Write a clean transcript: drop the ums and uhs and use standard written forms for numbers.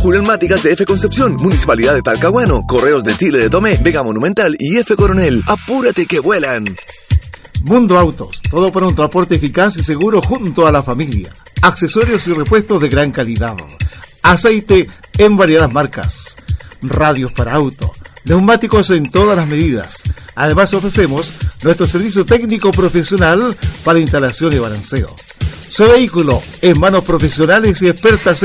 Pneumáticas de F Concepción, Municipalidad de Talcahuano, Correos de Chile de Tomé, Vega Monumental y F Coronel. ¡Apúrate que vuelan! Mundo Autos, todo para un transporte eficaz y seguro junto a la familia. Accesorios y repuestos de gran calidad. Aceite en variadas marcas. Radios para auto. Neumáticos en todas las medidas. Además ofrecemos nuestro servicio técnico profesional para instalación y balanceo. Su vehículo en manos profesionales y expertas